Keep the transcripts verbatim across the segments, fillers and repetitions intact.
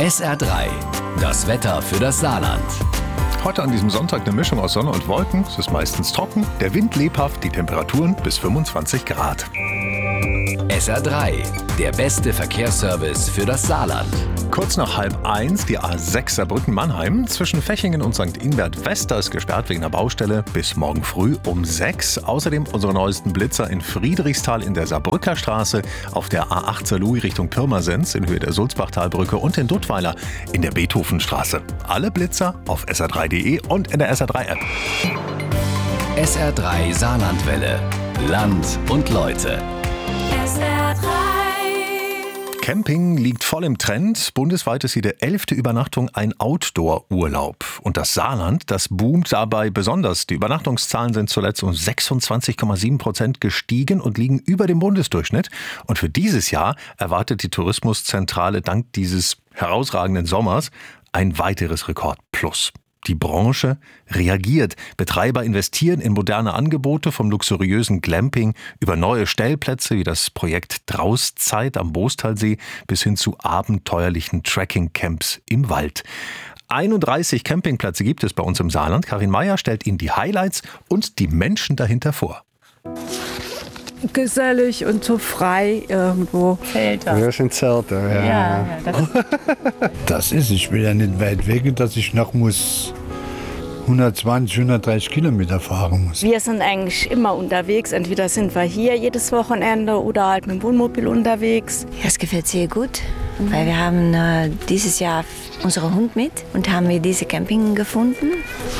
S R drei, das Wetter für das Saarland. Heute an diesem Sonntag eine Mischung aus Sonne und Wolken. Es ist meistens trocken, der Wind lebhaft, die Temperaturen bis fünfundzwanzig Grad. S R drei, der beste Verkehrsservice für das Saarland. Kurz nach halb eins die A sechs Saarbrücken-Mannheim. Zwischen Fechingen und Sankt Ingbert Wester ist gesperrt wegen einer Baustelle bis morgen früh um sechs. Außerdem unsere neuesten Blitzer in Friedrichsthal in der Saarbrücker Straße, auf der A acht Saarlouis Richtung Pirmasens in Höhe der Sulzbachtalbrücke und in Duttweiler in der Beethovenstraße. Alle Blitzer auf S R drei punkt de und in der S R drei App. S R drei Saarlandwelle. Land und Leute. S R drei. Camping liegt voll im Trend. Bundesweit ist jede elfte Übernachtung ein Outdoor-Urlaub. Und das Saarland, das boomt dabei besonders. Die Übernachtungszahlen sind zuletzt um sechsundzwanzig Komma sieben Prozent gestiegen und liegen über dem Bundesdurchschnitt. Und für dieses Jahr erwartet die Tourismuszentrale dank dieses herausragenden Sommers ein weiteres Rekordplus. Die Branche reagiert. Betreiber investieren in moderne Angebote, vom luxuriösen Glamping über neue Stellplätze wie das Projekt Draußzeit am Bostalsee bis hin zu abenteuerlichen Trekking-Camps im Wald. einunddreißig Campingplätze gibt es bei uns im Saarland. Karin Meyer stellt Ihnen die Highlights und die Menschen dahinter vor. Gesellig und so frei irgendwo. Zelte. Das sind Zelte, ja. Ja, ja, das Das ist, ich will ja nicht weit weg, dass ich noch muss hundertzwanzig, hundertdreißig Kilometer fahren muss. Wir sind eigentlich immer unterwegs. Entweder sind wir hier jedes Wochenende oder halt mit dem Wohnmobil unterwegs. Ja, es gefällt sehr gut, weil wir haben äh, dieses Jahr unseren Hund mit und haben wir diese Camping gefunden.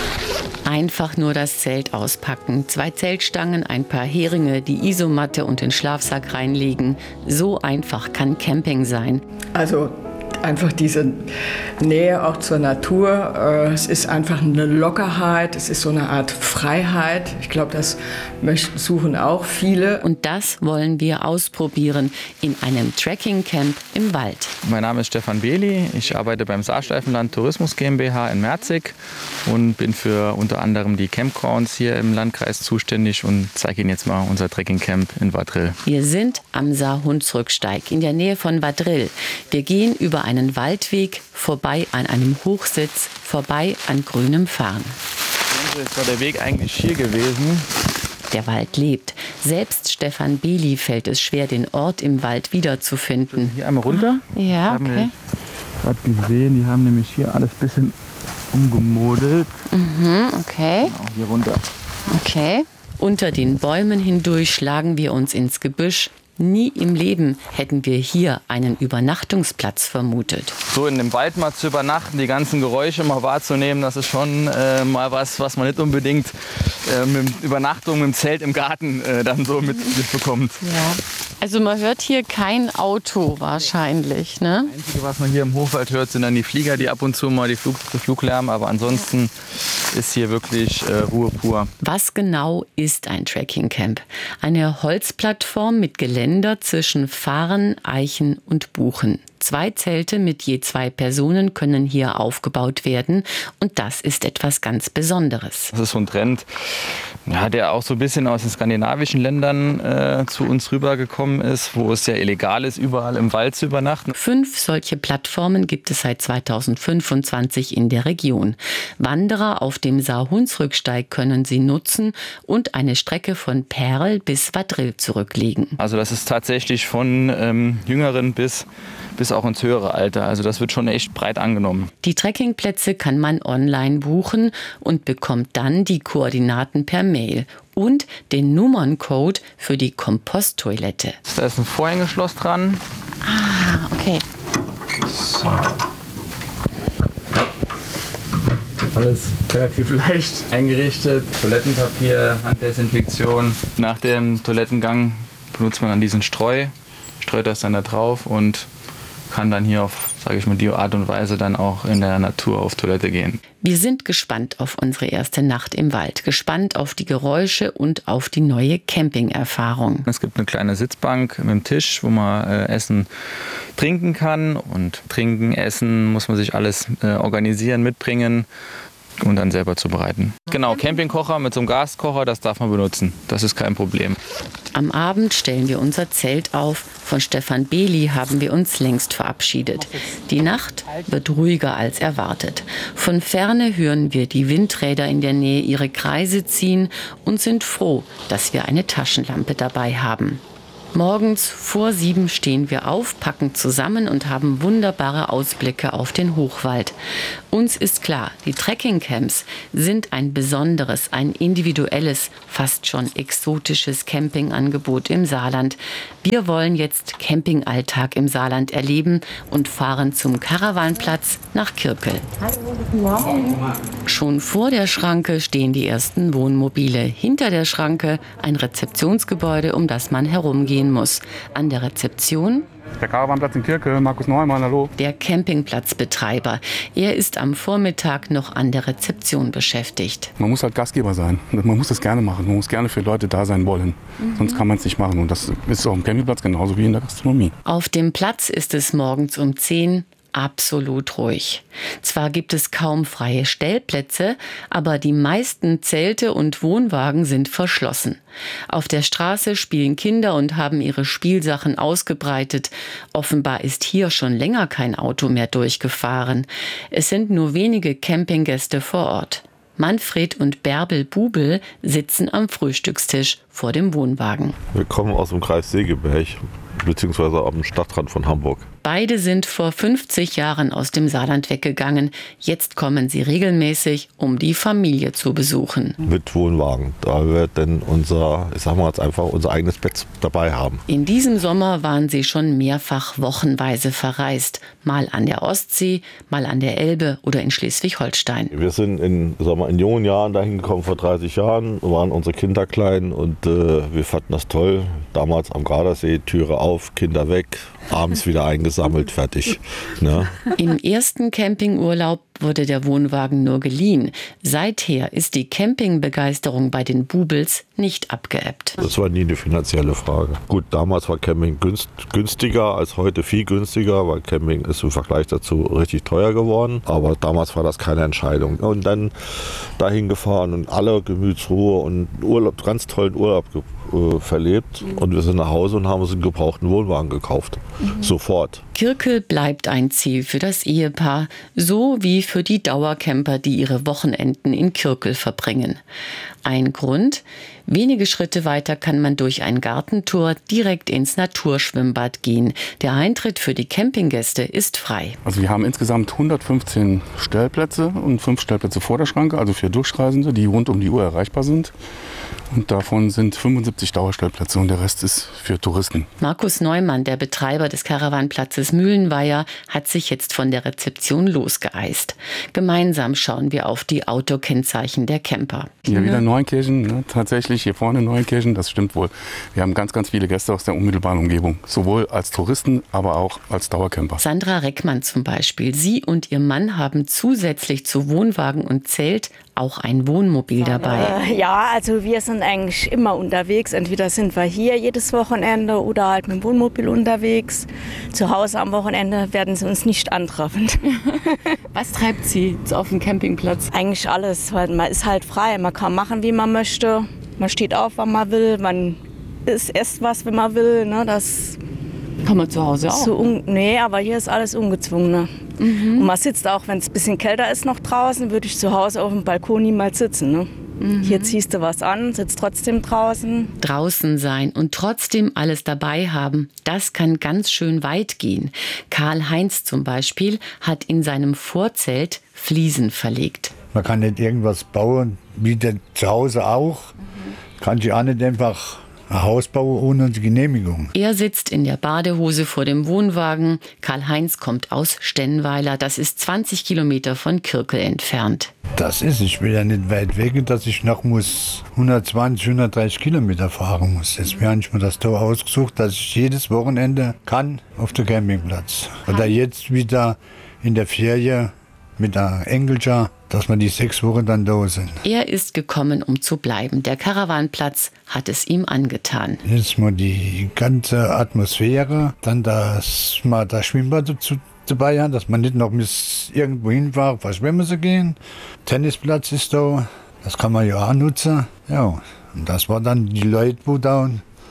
Einfach nur das Zelt auspacken, zwei Zeltstangen, ein paar Heringe, die Isomatte und den Schlafsack reinlegen. So einfach kann Camping sein. Also einfach diese Nähe auch zur Natur. Es ist einfach eine Lockerheit, es ist so eine Art Freiheit. Ich glaube, das möchten, suchen auch viele. Und das wollen wir ausprobieren in einem Trekking-Camp im Wald. Mein Name ist Stefan Behli, ich arbeite beim Saarstreifenland Tourismus GmbH in Merzig und bin für unter anderem die Campgrounds hier im Landkreis zuständig und zeige Ihnen jetzt mal unser Trekking-Camp in Vadril. Wir sind am Saarhunsrücksteig in der Nähe von Vadril. Wir gehen über einen Waldweg, vorbei an einem Hochsitz, vorbei an grünem Farn. Jetzt war der Weg eigentlich hier gewesen. Der Wald lebt. Selbst Stefan Behli fällt es schwer, den Ort im Wald wiederzufinden. Hier einmal runter. Ja, okay. Gerade gesehen, die haben nämlich hier alles ein bisschen umgemodelt. Mhm, okay. Genau, hier runter. Okay. Unter den Bäumen hindurch schlagen wir uns ins Gebüsch. Nie im Leben hätten wir hier einen Übernachtungsplatz vermutet. So in dem Wald mal zu übernachten, die ganzen Geräusche mal wahrzunehmen, das ist schon äh, mal was, was man nicht unbedingt äh, mit Übernachtung im Zelt im Garten äh, dann so mit, mitbekommt. Ja. Also man hört hier kein Auto wahrscheinlich, ne? Das Einzige, was man hier im Hochwald hört, sind dann die Flieger, die ab und zu mal die Flug, Fluglärm, aber ansonsten ist hier wirklich äh, Ruhe pur. Was genau ist ein Trekking-Camp? Eine Holzplattform mit Geländer zwischen Farn, Eichen und Buchen. Zwei Zelte mit je zwei Personen können hier aufgebaut werden und das ist etwas ganz Besonderes. Das ist so ein Trend, ja, der auch so ein bisschen aus den skandinavischen Ländern äh, zu uns rübergekommen ist, wo es ja illegal ist, überall im Wald zu übernachten. Fünf solche Plattformen gibt es seit zweitausendfünfundzwanzig in der Region. Wanderer auf dem Saarhunsrücksteig können sie nutzen und eine Strecke von Perl bis Vadril zurücklegen. Also das ist tatsächlich von ähm, Jüngeren bis bis auch ins höhere Alter. Also das wird schon echt breit angenommen. Die Trekkingplätze kann man online buchen und bekommt dann die Koordinaten per Mail und den Nummerncode für die Komposttoilette. Da ist ein Vorhängeschloss dran. Ah, okay. So. Alles relativ leicht eingerichtet. Toilettenpapier, Handdesinfektion. Nach dem Toilettengang benutzt man dann diesen Streu, streut das dann da drauf und kann dann hier auf, sage ich mal, die Art und Weise dann auch in der Natur auf Toilette gehen. Wir sind gespannt auf unsere erste Nacht im Wald, gespannt auf die Geräusche und auf die neue Camping-Erfahrung. Es gibt eine kleine Sitzbank mit einem Tisch, wo man äh, Essen trinken kann. Und trinken, essen muss man sich alles äh, organisieren, mitbringen. und dann selber zubereiten. Genau, Campingkocher mit so einem Gaskocher, das darf man benutzen. Das ist kein Problem. Am Abend stellen wir unser Zelt auf. Von Stefan Behli haben wir uns längst verabschiedet. Die Nacht wird ruhiger als erwartet. Von Ferne hören wir die Windräder in der Nähe ihre Kreise ziehen und sind froh, dass wir eine Taschenlampe dabei haben. Morgens vor sieben stehen wir auf, packen zusammen und haben wunderbare Ausblicke auf den Hochwald. Uns ist klar, die Trekkingcamps sind ein besonderes, ein individuelles, fast schon exotisches Campingangebot im Saarland. Wir wollen jetzt Campingalltag im Saarland erleben und fahren zum Caravanplatz nach Kirkel. Schon vor der Schranke stehen die ersten Wohnmobile. Hinter der Schranke ein Rezeptionsgebäude, um das man herumgehen muss. An der Rezeption der Caravanplatz in Kirkel, Markus Neumann, hallo. Der Campingplatzbetreiber. Er ist am Vormittag noch an der Rezeption beschäftigt. Man muss halt Gastgeber sein. Man muss das gerne machen. Man muss gerne für Leute da sein wollen. Mhm. Sonst kann man es nicht machen. Und das ist auch im Campingplatz genauso wie in der Gastronomie. Auf dem Platz ist es morgens um zehn absolut ruhig. Zwar gibt es kaum freie Stellplätze, aber die meisten Zelte und Wohnwagen sind verschlossen. Auf der Straße spielen Kinder und haben ihre Spielsachen ausgebreitet. Offenbar ist hier schon länger kein Auto mehr durchgefahren. Es sind nur wenige Campinggäste vor Ort. Manfred und Bärbel Bubel sitzen am Frühstückstisch vor dem Wohnwagen. Wir kommen aus dem Kreis Segeberg, beziehungsweise am Stadtrand von Hamburg. Beide sind vor fünfzig Jahren aus dem Saarland weggegangen. Jetzt kommen sie regelmäßig, um die Familie zu besuchen. Mit Wohnwagen, da wir denn unser, ich sag mal jetzt einfach, unser eigenes Bett dabei haben. In diesem Sommer waren sie schon mehrfach wochenweise verreist. Mal an der Ostsee, mal an der Elbe oder in Schleswig-Holstein. Wir sind in, sag mal, in jungen Jahren dahin gekommen, vor dreißig Jahren, waren unsere Kinder klein und äh, wir fanden das toll. Damals am Gardasee, Türe auf, Kinder weg, abends wieder eingesammelt, fertig. Ne? Im ersten Campingurlaub wurde der Wohnwagen nur geliehen. Seither ist die Campingbegeisterung bei den Bubels nicht abgeebbt. Das war nie eine finanzielle Frage. Gut, damals war Camping günst, günstiger als heute, viel günstiger, weil Camping ist im Vergleich dazu richtig teuer geworden. Aber damals war das keine Entscheidung. Und dann dahin gefahren und alle Gemütsruhe und Urlaub, ganz tollen Urlaub äh, verlebt. Mhm. Und wir sind nach Hause und haben uns einen gebrauchten Wohnwagen gekauft. Mhm. Sofort. Kirkel bleibt ein Ziel für das Ehepaar, so wie für die Dauercamper, die ihre Wochenenden in Kirkel verbringen. Ein Grund: wenige Schritte weiter kann man durch ein Gartentor direkt ins Naturschwimmbad gehen. Der Eintritt für die Campinggäste ist frei. Also wir haben insgesamt hundertfünfzehn Stellplätze und fünf Stellplätze vor der Schranke, also für Durchreisende, die rund um die Uhr erreichbar sind. Und davon sind fünfundsiebzig Dauerstellplätze und der Rest ist für Touristen. Markus Neumann, der Betreiber des Caravanplatzes Mühlenweiher, hat sich jetzt von der Rezeption losgeeist. Gemeinsam schauen wir auf die Autokennzeichen der Camper. Hier wieder Neunkirchen, ne? Tatsächlich hier vorne Neunkirchen, das stimmt wohl. Wir haben ganz, ganz viele Gäste aus der unmittelbaren Umgebung, sowohl als Touristen, aber auch als Dauercamper. Sandra Reckmann zum Beispiel. Sie und ihr Mann haben zusätzlich zu Wohnwagen und Zelt auch ein Wohnmobil dabei. Äh, ja, also wir sind eigentlich immer unterwegs. Entweder sind wir hier jedes Wochenende oder halt mit dem Wohnmobil unterwegs. Zu Hause am Wochenende werden sie uns nicht antreffen. Was treibt Sie auf dem Campingplatz? Eigentlich alles, weil man ist halt frei. Man kann machen, wie man möchte. Man steht auf, wann man will. Man isst, isst was, wenn man will. Ne? Das kann man zu Hause auch. So un- nee, aber hier ist alles ungezwungen. Ne? Mhm. Und man sitzt auch, wenn es ein bisschen kälter ist noch draußen, würde ich zu Hause auf dem Balkon niemals sitzen. Ne? Mhm. Hier ziehst du was an, sitzt trotzdem draußen. Draußen sein und trotzdem alles dabei haben, das kann ganz schön weit gehen. Karl-Heinz zum Beispiel hat in seinem Vorzelt Fliesen verlegt. Man kann nicht irgendwas bauen, wie denn zu Hause auch. Mhm. Kann ich auch nicht einfach ein Haus bauen ohne Genehmigung. Er sitzt in der Badehose vor dem Wohnwagen. Karl-Heinz kommt aus Stennweiler. Das ist zwanzig Kilometer von Kirkel entfernt. Das ist, ich will ja nicht weit weg, dass ich noch muss hundertzwanzig, hundertdreißig Kilometer fahren muss. Deswegen habe ich mir das Tor ausgesucht, dass ich jedes Wochenende kann auf dem Campingplatz. Oder jetzt wieder in der Ferie mit der Engelja, dass wir die sechs Wochen dann da sind. Er ist gekommen, um zu bleiben. Der Karawanplatz hat es ihm angetan. Jetzt mal die ganze Atmosphäre, dann das mal das Schwimmbad dazu dabei haben, dass man nicht noch bis irgendwo hinfährt, was schwimmen zu gehen. Tennisplatz ist da, das kann man ja auch nutzen. Ja, und das war dann die Leute, wo da,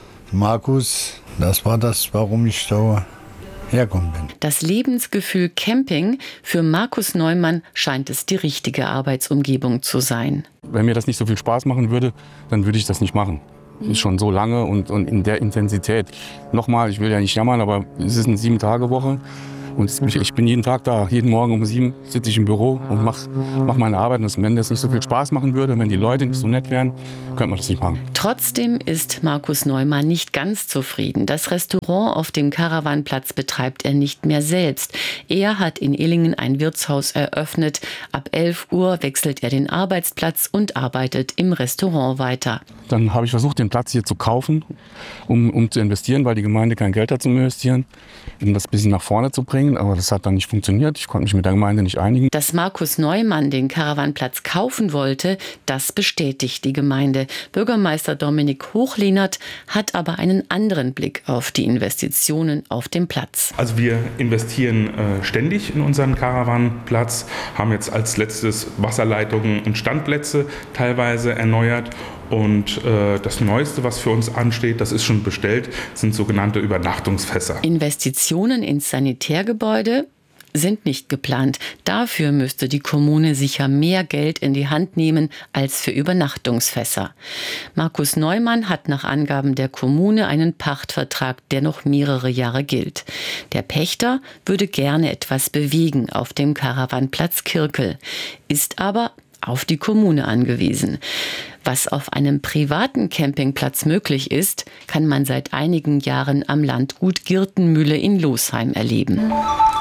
Markus, das war das, warum ich da hergekommen bin. Das Lebensgefühl Camping, für Markus Neumann scheint es die richtige Arbeitsumgebung zu sein. Wenn mir das nicht so viel Spaß machen würde, dann würde ich das nicht machen. Das ist schon so lange und, und in der Intensität. Nochmal, ich will ja nicht jammern, aber es ist eine Sieben-Tage-Woche. Und ich bin jeden Tag da, jeden Morgen um sieben sitze ich im Büro und mache mach meine Arbeit. Und wenn das nicht so viel Spaß machen würde, wenn die Leute nicht so nett wären, könnte man das nicht machen. Trotzdem ist Markus Neumann nicht ganz zufrieden. Das Restaurant auf dem Karawanplatz betreibt er nicht mehr selbst. Er hat in Illingen ein Wirtshaus eröffnet. Ab elf Uhr wechselt er den Arbeitsplatz und arbeitet im Restaurant weiter. Dann habe ich versucht, den Platz hier zu kaufen, um, um zu investieren, weil die Gemeinde kein Geld hat zum Investieren, um das ein bisschen nach vorne zu bringen. Aber das hat dann nicht funktioniert. Ich konnte mich mit der Gemeinde nicht einigen. Dass Markus Neumann den Karawanplatz kaufen wollte, das bestätigt die Gemeinde. Bürgermeister Dominik Hochlehnert hat aber einen anderen Blick auf die Investitionen auf dem Platz. Also wir investieren äh, ständig in unseren Karawanplatz, haben jetzt als letztes Wasserleitungen und Standplätze teilweise erneuert. Und äh, das Neueste, was für uns ansteht, das ist schon bestellt, sind sogenannte Übernachtungsfässer. Investitionen ins Sanitärgebäude sind nicht geplant. Dafür müsste die Kommune sicher mehr Geld in die Hand nehmen als für Übernachtungsfässer. Markus Neumann hat nach Angaben der Kommune einen Pachtvertrag, der noch mehrere Jahre gilt. Der Pächter würde gerne etwas bewegen auf dem Karawanplatz Kirkel, ist aber auf die Kommune angewiesen. Was auf einem privaten Campingplatz möglich ist, kann man seit einigen Jahren am Landgut Girtenmühle in Losheim erleben.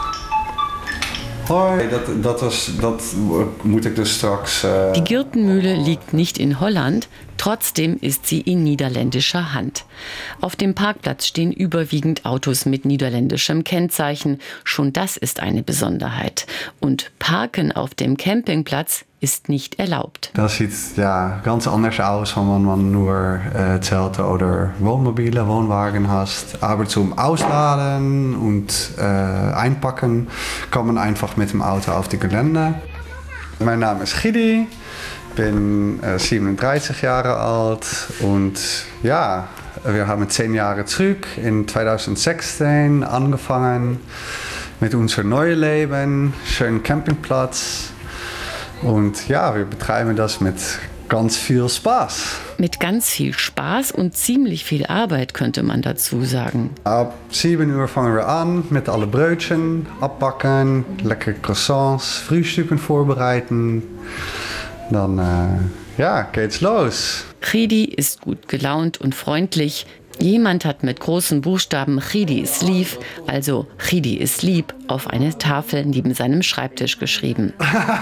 Hoi, dat, dat, was, dat moet ik dus straks... Uh... Die Girtenmühle liegt nicht in Holland, trotzdem ist sie in niederländischer Hand. Auf dem Parkplatz stehen überwiegend Autos mit niederländischem Kennzeichen. Schon das ist eine Besonderheit. Und Parken auf dem Campingplatz ist nicht erlaubt. Das sieht ja ganz anders aus, wenn man nur äh, Zelte oder Wohnmobile, Wohnwagen hast. Aber zum Ausladen und äh, Einpacken kann man einfach mit dem Auto auf die Gelände. Mein Name ist Gidi, bin äh, siebenunddreißig Jahre alt und ja, wir haben zehn Jahre zurück in zweitausendsechzehn angefangen mit unserem neuen Leben, schönen Campingplatz. Und ja, wir betreiben das mit ganz viel Spaß. Mit ganz viel Spaß und ziemlich viel Arbeit, könnte man dazu sagen. Ab sieben Uhr fangen wir an mit alle Brötchen abbacken, leckere Croissants, Frühstücken vorbereiten. Dann äh, ja, geht's los. Chidi ist gut gelaunt und freundlich. Jemand hat mit großen Buchstaben Chidi ist lieb, also Chidi ist lieb, auf eine Tafel neben seinem Schreibtisch geschrieben.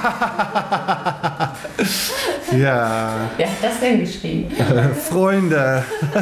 Ja. Wer hat das denn geschrieben? Freunde.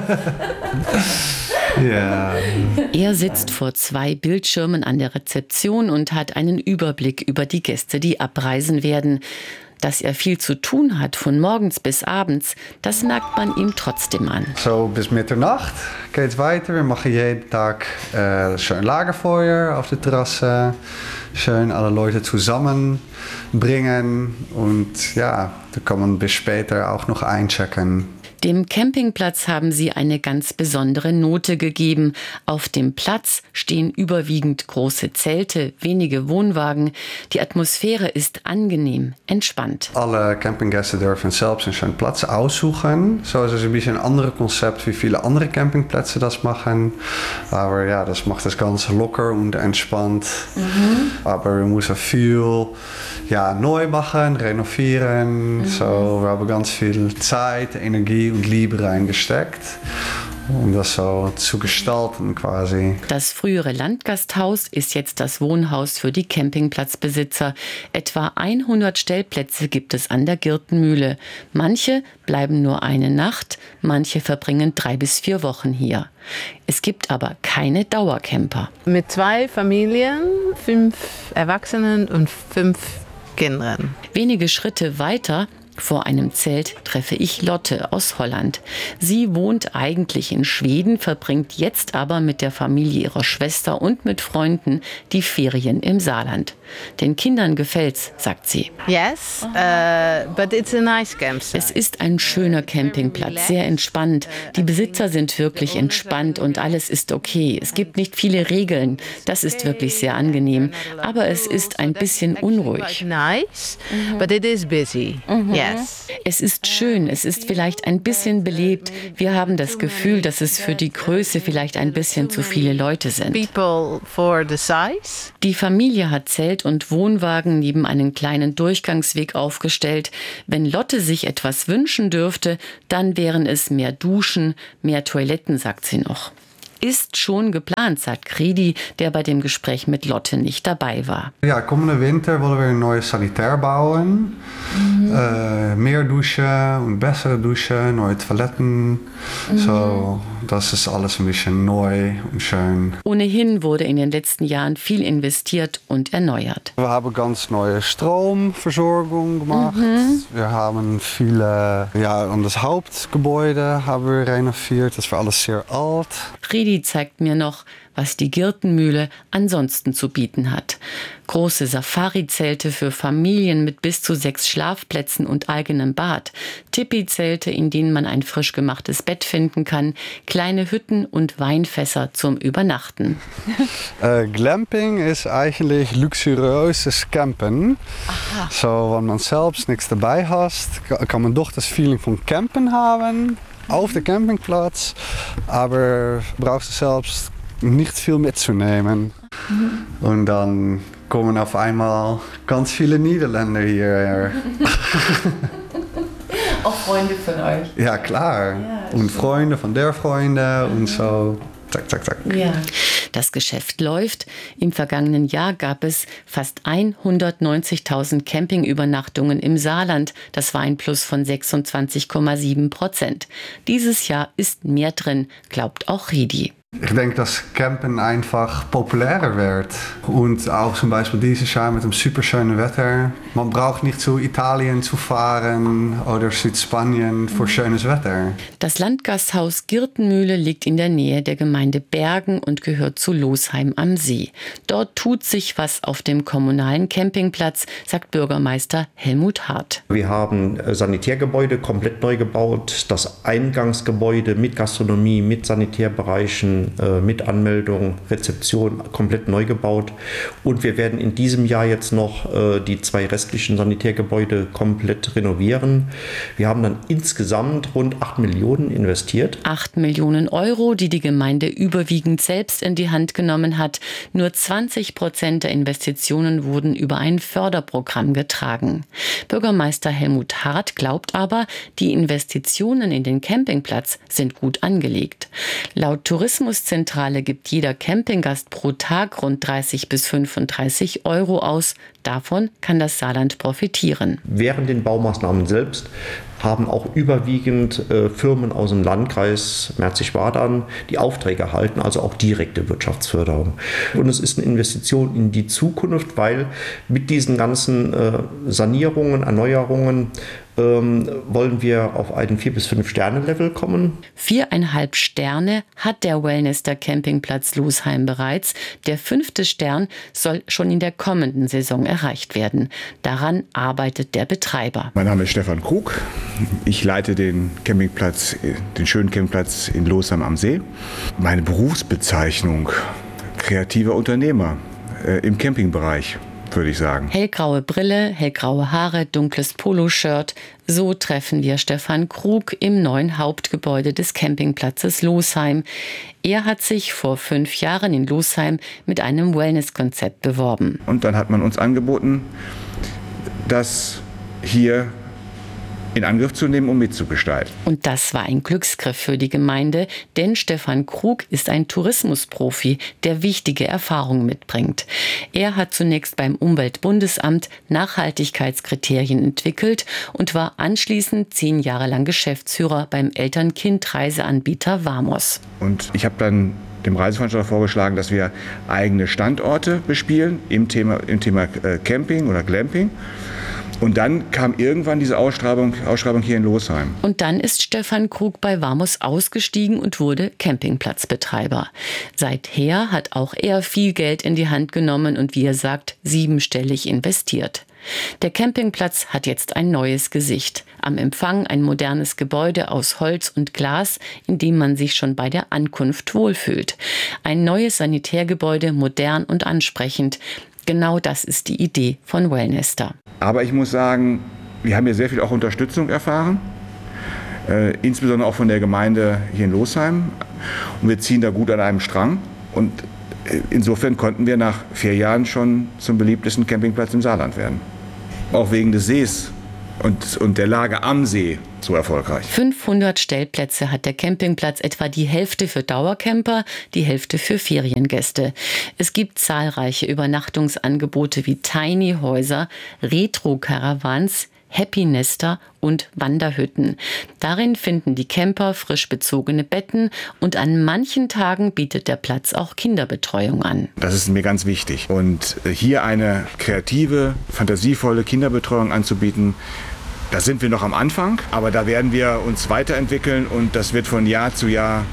Ja. Er sitzt vor zwei Bildschirmen an der Rezeption und hat einen Überblick über die Gäste, die abreisen werden. Dass er viel zu tun hat, von morgens bis abends, das merkt man ihm trotzdem an. So bis Mitternacht geht's weiter. Wir machen jeden Tag äh, schön Lagerfeuer auf der Terrasse, schön alle Leute zusammenbringen und ja, da kann man bis später auch noch einchecken. Dem Campingplatz haben sie eine ganz besondere Note gegeben. Auf dem Platz stehen überwiegend große Zelte, wenige Wohnwagen. Die Atmosphäre ist angenehm, entspannt. Alle Campinggäste dürfen selbst einen schönen Platz aussuchen. So ist es ein bisschen ein anderes Konzept, wie viele andere Campingplätze das machen. Aber ja, das macht das Ganze locker und entspannt. Mhm. Aber wir müssen viel ja, neu machen, renovieren. Mhm. So, wir haben ganz viel Zeit, Energie und Liebe reingesteckt, um das so zu gestalten quasi. Das frühere Landgasthaus ist jetzt das Wohnhaus für die Campingplatzbesitzer. Etwa hundert Stellplätze gibt es an der Girtenmühle. Manche bleiben nur eine Nacht, manche verbringen drei bis vier Wochen hier. Es gibt aber keine Dauercamper. Mit zwei Familien, fünf Erwachsenen und fünf kinderen. Wenige Schritte weiter vor einem Zelt treffe ich Lotte aus Holland. Sie wohnt eigentlich in Schweden, verbringt jetzt aber mit der Familie ihrer Schwester und mit Freunden die Ferien im Saarland. Den Kindern gefällt's, sagt sie. Yes, uh, but it's a nice campsite. Es ist ein schöner Campingplatz, sehr entspannt. Die Besitzer sind wirklich entspannt und alles ist okay. Es gibt nicht viele Regeln. Das ist wirklich sehr angenehm. Aber es ist ein bisschen unruhig. Nice, but it is busy. Yes. Es ist schön, es ist vielleicht ein bisschen belebt. Wir haben das Gefühl, dass es für die Größe vielleicht ein bisschen zu viele Leute sind. People for the size. Die Familie hat Zelt und Wohnwagen neben einen kleinen Durchgangsweg aufgestellt. Wenn Lotte sich etwas wünschen dürfte, dann wären es mehr Duschen, mehr Toiletten, sagt sie noch. Ist schon geplant, sagt Kredi, der bei dem Gespräch mit Lotte nicht dabei war. Ja, kommende Winter wollen wir ein neues Sanitär bauen. Mhm. Äh, mehr Duschen und bessere Duschen, neue Toiletten. Mhm. So, das ist alles ein bisschen neu und schön. Ohnehin wurde in den letzten Jahren viel investiert und erneuert. Wir haben ganz neue Stromversorgung gemacht. Mhm. Wir haben viele, ja, und das Hauptgebäude haben wir renoviert. Das war alles sehr alt. Redi zeigt mir noch, was die Girtenmühle ansonsten zu bieten hat. Große Safari-Zelte für Familien mit bis zu sechs Schlafplätzen und eigenem Bad. Tipi-Zelte, in denen man ein frisch gemachtes Bett finden kann. Kleine Hütten und Weinfässer zum Übernachten. äh, Glamping ist eigentlich luxuriöses Campen. Aha. So, wenn man selbst nichts dabei hat, kann man doch das Feeling von Campen haben. Auf dem Campingplatz, aber brauchst du selbst nicht viel mitzunehmen. Mhm. Und dann kommen auf einmal ganz viele Niederländer hierher. Auch Freunde von euch? Ja, klar. Ja, und Freunde von der Freunde und so. Zack, zack, zack. Ja. Das Geschäft läuft. Im vergangenen Jahr gab es fast hundertneunzigtausend Campingübernachtungen im Saarland. Das war ein Plus von sechsundzwanzig Komma sieben Prozent. Dieses Jahr ist mehr drin, glaubt auch Redi. Ich denke, dass Campen einfach populärer wird. Und auch zum Beispiel dieses Jahr mit dem super schönen Wetter. Man braucht nicht zu Italien zu fahren oder Südspanien für schönes Wetter. Das Landgasthaus Girtenmühle liegt in der Nähe der Gemeinde Bergen und gehört zu Losheim am See. Dort tut sich was auf dem kommunalen Campingplatz, sagt Bürgermeister Helmut Hart. Wir haben Sanitärgebäude komplett neu gebaut. Das Eingangsgebäude mit Gastronomie, mit Sanitärbereichen, mit Anmeldung, Rezeption komplett neu gebaut. Und wir werden in diesem Jahr jetzt noch äh, die zwei restlichen Sanitärgebäude komplett renovieren. Wir haben dann insgesamt rund acht Millionen investiert. acht Millionen Euro, die die Gemeinde überwiegend selbst in die Hand genommen hat. Nur zwanzig Prozent der Investitionen wurden über ein Förderprogramm getragen. Bürgermeister Helmut Hart glaubt aber, die Investitionen in den Campingplatz sind gut angelegt. Laut Tourismus Zentrale gibt jeder Campinggast pro Tag rund dreißig bis fünfunddreißig Euro aus. Davon kann das Saarland profitieren. Während den Baumaßnahmen selbst haben auch überwiegend äh, Firmen aus dem Landkreis Merzig-Wadern die Aufträge erhalten, also auch direkte Wirtschaftsförderung. Und es ist eine Investition in die Zukunft, weil mit diesen ganzen äh, Sanierungen, Erneuerungen ähm, wollen wir auf einen vier bis fünf Sterne Level kommen. Viereinhalb Sterne hat der Wellness der Campingplatz Losheim bereits. Der fünfte Stern soll schon in der kommenden Saison erreicht werden. Daran arbeitet der Betreiber. Mein Name ist Stefan Krug. Ich leite den Campingplatz, den schönen Campingplatz in Losheim am See. Meine Berufsbezeichnung, kreativer Unternehmer äh, im Campingbereich, würde ich sagen. Hellgraue Brille, hellgraue Haare, dunkles Poloshirt. So treffen wir Stefan Krug im neuen Hauptgebäude des Campingplatzes Losheim. Er hat sich vor fünf Jahren in Losheim mit einem Wellness-Konzept beworben. Und dann hat man uns angeboten, das hier in Angriff zu nehmen, um mitzugestalten. Und das war ein Glücksgriff für die Gemeinde, denn Stefan Krug ist ein Tourismusprofi, der wichtige Erfahrungen mitbringt. Er hat zunächst beim Umweltbundesamt Nachhaltigkeitskriterien entwickelt und war anschließend zehn Jahre lang Geschäftsführer beim Eltern-Kind-Reiseanbieter Vamos. Und ich habe dann dem Reiseveranstalter vorgeschlagen, dass wir eigene Standorte bespielen im Thema, im Thema Camping oder Glamping. Und dann kam irgendwann diese Ausschreibung, Ausschreibung hier in Losheim. Und dann ist Stefan Krug bei Warmus ausgestiegen und wurde Campingplatzbetreiber. Seither hat auch er viel Geld in die Hand genommen und, wie er sagt, siebenstellig investiert. Der Campingplatz hat jetzt ein neues Gesicht. Am Empfang ein modernes Gebäude aus Holz und Glas, in dem man sich schon bei der Ankunft wohlfühlt. Ein neues Sanitärgebäude, modern und ansprechend. Genau das ist die Idee von Wellnester. Aber ich muss sagen, wir haben hier sehr viel auch Unterstützung erfahren, äh, insbesondere auch von der Gemeinde hier in Losheim. Und wir ziehen da gut an einem Strang. Und äh, insofern konnten wir nach vier Jahren schon zum beliebtesten Campingplatz im Saarland werden. Auch wegen des Sees und, und der Lage am See so erfolgreich. fünfhundert Stellplätze hat der Campingplatz, etwa die Hälfte für Dauercamper, die Hälfte für Feriengäste. Es gibt zahlreiche Übernachtungsangebote wie Tiny Häuser, Retro-Caravans, Happy Nester und Wanderhütten. Darin finden die Camper frisch bezogene Betten und an manchen Tagen bietet der Platz auch Kinderbetreuung an. Das ist mir ganz wichtig. Und hier eine kreative, fantasievolle Kinderbetreuung anzubieten, da sind wir noch am Anfang, aber da werden wir uns weiterentwickeln und das wird von Jahr zu Jahr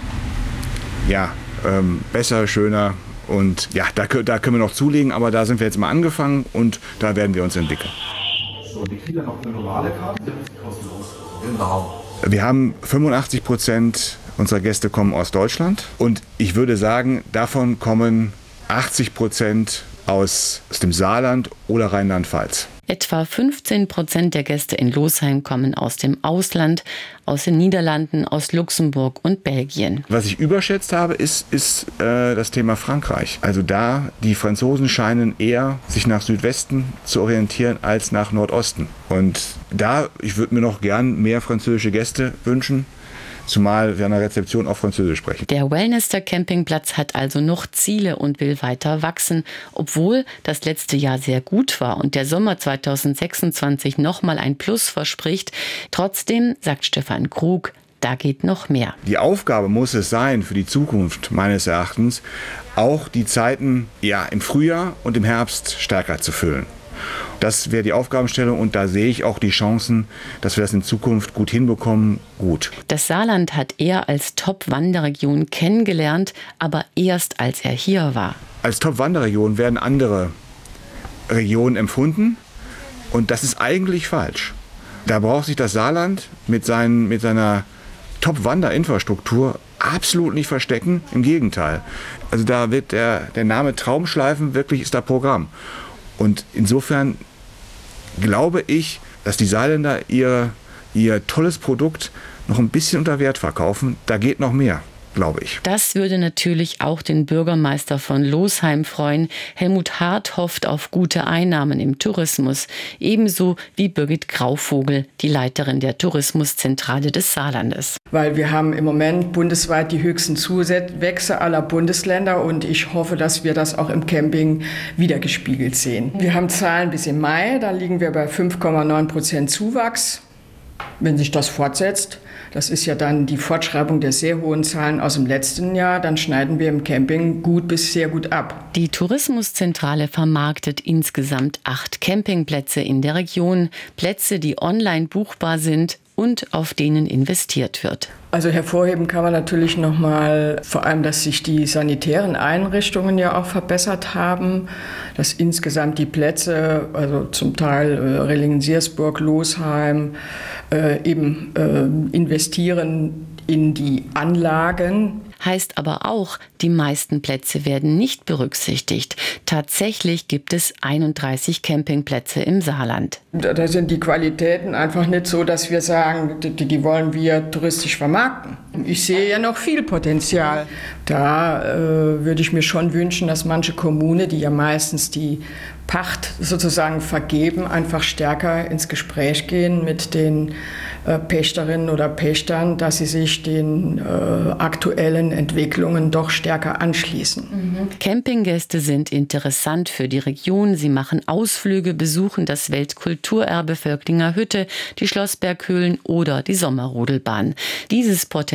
ja, ähm, besser, schöner und ja, da, da können wir noch zulegen, aber da sind wir jetzt mal angefangen und da werden wir uns entwickeln. So, die kriegen noch eine normale Karte, die ist kostenlos. Genau. Wir haben fünfundachtzig Prozent unserer Gäste kommen aus Deutschland und ich würde sagen, davon kommen achtzig Prozent aus, aus dem Saarland oder Rheinland-Pfalz. Etwa fünfzehn Prozent der Gäste in Losheim kommen aus dem Ausland, aus den Niederlanden, aus Luxemburg und Belgien. Was ich überschätzt habe, ist, ist äh, das Thema Frankreich. Also da, die Franzosen scheinen eher sich nach Südwesten zu orientieren als nach Nordosten. Und da, ich würde mir noch gern mehr französische Gäste wünschen. Zumal wir an der Rezeption auch Französisch sprechen. Der Wellnester Campingplatz hat also noch Ziele und will weiter wachsen. Obwohl das letzte Jahr sehr gut war und der Sommer zweitausendsechsundzwanzig nochmal ein Plus verspricht, trotzdem, sagt Stefan Krug, da geht noch mehr. Die Aufgabe muss es sein, für die Zukunft meines Erachtens, auch die Zeiten ja, im Frühjahr und im Herbst stärker zu füllen. Das wäre die Aufgabenstellung und da sehe ich auch die Chancen, dass wir das in Zukunft gut hinbekommen, gut. Das Saarland hat er als Top-Wanderregion kennengelernt, aber erst als er hier war. Als Top-Wanderregion werden andere Regionen empfunden und das ist eigentlich falsch. Da braucht sich das Saarland mit, seinen, mit seiner Top-Wanderinfrastruktur absolut nicht verstecken, im Gegenteil. Also da wird der, der Name Traumschleifen wirklich ist da Programm. Und insofern glaube ich, dass die Saarländer ihr, ihr tolles Produkt noch ein bisschen unter Wert verkaufen. Da geht noch mehr, glaube ich. Das würde natürlich auch den Bürgermeister von Losheim freuen. Helmut Hart hofft auf gute Einnahmen im Tourismus. Ebenso wie Birgit Grauvogel, die Leiterin der Tourismuszentrale des Saarlandes. Weil wir haben im Moment bundesweit die höchsten Zuwächse aller Bundesländer und ich hoffe, dass wir das auch im Camping wiedergespiegelt sehen. Wir haben Zahlen bis im Mai, da liegen wir bei fünf Komma neun Prozent Zuwachs. Wenn sich das fortsetzt, das ist ja dann die Fortschreibung der sehr hohen Zahlen aus dem letzten Jahr, dann schneiden wir im Camping gut bis sehr gut ab. Die Tourismuszentrale vermarktet insgesamt acht Campingplätze in der Region, Plätze, die online buchbar sind und auf denen investiert wird. Also hervorheben kann man natürlich nochmal vor allem, dass sich die sanitären Einrichtungen ja auch verbessert haben, dass insgesamt die Plätze, also zum Teil äh, Rellingen-Siersburg, Losheim, äh, eben äh, investieren in die Anlagen. Heißt aber auch, die meisten Plätze werden nicht berücksichtigt. Tatsächlich gibt es einunddreißig Campingplätze im Saarland. Da, da sind die Qualitäten einfach nicht so, dass wir sagen, die, die wollen wir touristisch vermarkten. Ich sehe ja noch viel Potenzial. Da äh, würde ich mir schon wünschen, dass manche Kommune, die ja meistens die Pacht sozusagen vergeben, einfach stärker ins Gespräch gehen mit den äh, Pächterinnen oder Pächtern, dass sie sich den äh, aktuellen Entwicklungen doch stärker anschließen. Mhm. Campinggäste sind interessant für die Region. Sie machen Ausflüge, besuchen das Weltkulturerbe Völklinger Hütte, die Schlossberghöhlen oder die Sommerrodelbahn. Dieses Potenzial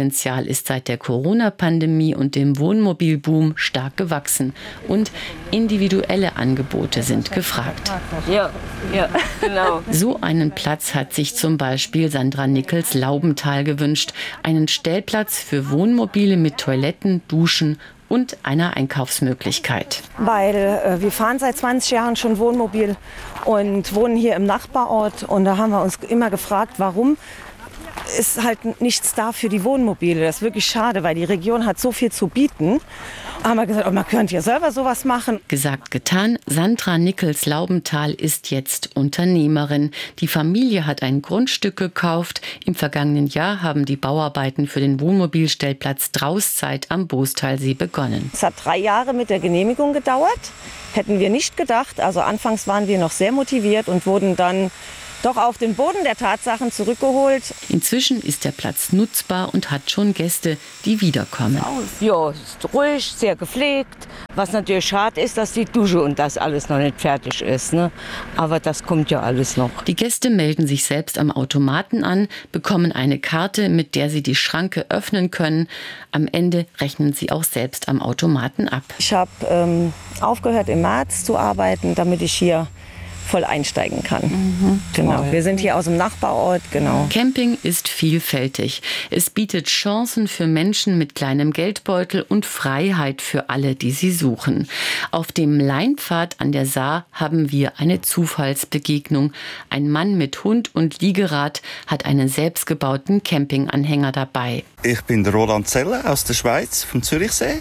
Campingpotenzial ist seit der Corona-Pandemie und dem Wohnmobilboom stark gewachsen und individuelle Angebote sind gefragt. Ja, ja, genau. So einen Platz hat sich zum Beispiel Sandra Nickels-Laubenthal gewünscht. Einen Stellplatz für Wohnmobile mit Toiletten, Duschen und einer Einkaufsmöglichkeit. Weil äh, wir fahren seit zwanzig Jahren schon Wohnmobil und wohnen hier im Nachbarort. Und da haben wir uns immer gefragt, warum ist halt nichts da für die Wohnmobile. Das ist wirklich schade, weil die Region hat so viel zu bieten. Da haben wir gesagt, oh, man könnte ja selber sowas machen. Gesagt, getan. Sandra Nickels-Laubenthal ist jetzt Unternehmerin. Die Familie hat ein Grundstück gekauft. Im vergangenen Jahr haben die Bauarbeiten für den Wohnmobilstellplatz Drauszeit am Boostalsee begonnen. Es hat drei Jahre mit der Genehmigung gedauert. Hätten wir nicht gedacht. Also anfangs waren wir noch sehr motiviert und wurden dann doch auf den Boden der Tatsachen zurückgeholt. Inzwischen ist der Platz nutzbar und hat schon Gäste, die wiederkommen. Ja, es ist ruhig, sehr gepflegt. Was natürlich schade ist, dass die Dusche und das alles noch nicht fertig ist. Ne? Aber das kommt ja alles noch. Die Gäste melden sich selbst am Automaten an, bekommen eine Karte, mit der sie die Schranke öffnen können. Am Ende rechnen sie auch selbst am Automaten ab. Ich habe ähm, aufgehört im März zu arbeiten, damit ich hier voll einsteigen kann. Mhm. Genau. Wir sind hier aus dem Nachbarort, genau. Camping ist vielfältig. Es bietet Chancen für Menschen mit kleinem Geldbeutel und Freiheit für alle, die sie suchen. Auf dem Leinpfad an der Saar haben wir eine Zufallsbegegnung. Ein Mann mit Hund und Liegerad hat einen selbstgebauten Campinganhänger dabei. Ich bin der Roland Zeller aus der Schweiz, vom Zürichsee,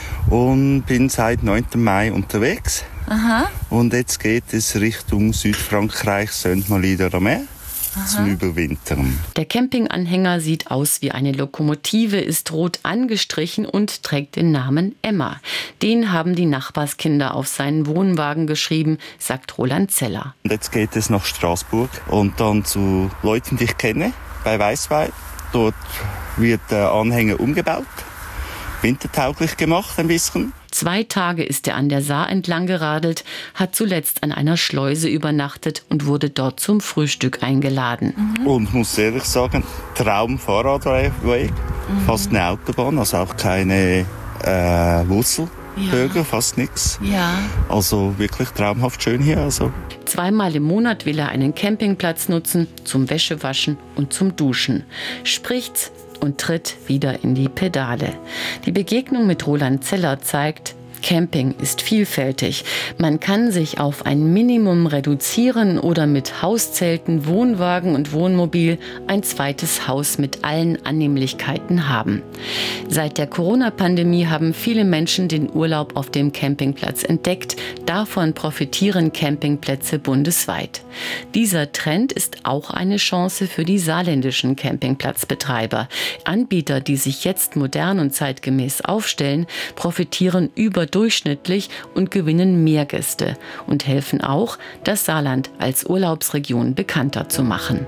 und bin seit neunten Mai unterwegs. Aha. Und jetzt geht es Richtung Südfrankreich, Sainte-Marie-de-la-Mer zum Überwintern. Der Campinganhänger sieht aus wie eine Lokomotive, ist rot angestrichen und trägt den Namen Emma. Den haben die Nachbarskinder auf seinen Wohnwagen geschrieben, sagt Roland Zeller. Und jetzt geht es nach Straßburg und dann zu Leuten, die ich kenne, bei Weißwein. Dort wird der Anhänger umgebaut, wintertauglich gemacht ein bisschen. Zwei Tage ist er an der Saar entlang geradelt, hat zuletzt an einer Schleuse übernachtet und wurde dort zum Frühstück eingeladen. Mhm. Und muss ehrlich sagen, Traum-Fahrradweg, mhm. fast eine Autobahn, also auch keine äh, Wurzelbögen, ja. fast nichts. Ja. Also wirklich traumhaft schön hier. Also. Zweimal im Monat will er einen Campingplatz nutzen, zum Wäschewaschen und zum Duschen. Spricht's und tritt wieder in die Pedale. Die Begegnung mit Roland Zeller zeigt, Camping ist vielfältig. Man kann sich auf ein Minimum reduzieren oder mit Hauszelten, Wohnwagen und Wohnmobil ein zweites Haus mit allen Annehmlichkeiten haben. Seit der Corona-Pandemie haben viele Menschen den Urlaub auf dem Campingplatz entdeckt. Davon profitieren Campingplätze bundesweit. Dieser Trend ist auch eine Chance für die saarländischen Campingplatzbetreiber. Anbieter, die sich jetzt modern und zeitgemäß aufstellen, profitieren überdurchschnittlich und gewinnen mehr Gäste und helfen auch, das Saarland als Urlaubsregion bekannter zu machen.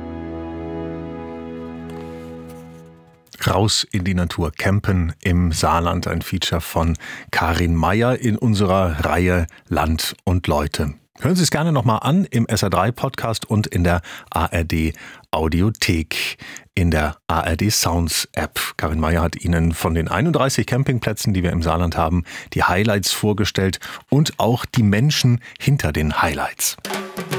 Raus in die Natur, campen im Saarland, ein Feature von Karin Meyer in unserer Reihe Land und Leute. Hören Sie es gerne nochmal an im S R drei Podcast und in der A R D Audiothek, in der A R D Sounds App. Karin Meyer hat Ihnen von den einunddreißig Campingplätzen, die wir im Saarland haben, die Highlights vorgestellt und auch die Menschen hinter den Highlights.